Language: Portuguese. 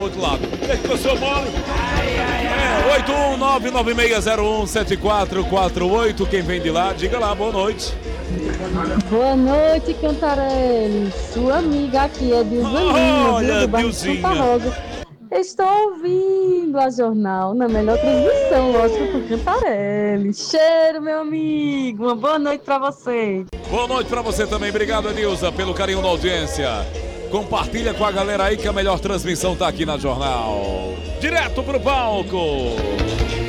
Outro lado. Deixa que eu sou mole. 81996017448. Quem vem de lá, diga lá, boa noite. Boa noite, Cantarelli. Sua amiga aqui é Dilzaninha, Olha, do bairro de Dilzinha. Santa Rosa. Estou ouvindo a jornal na melhor transmissão, lógico, com Cantarelli. Cheiro, meu amigo. Uma boa noite para você. Boa noite pra você também. Obrigado, Edilza, pelo carinho da audiência. Compartilha com a galera aí que a melhor transmissão tá aqui na Jornal. Direto pro palco.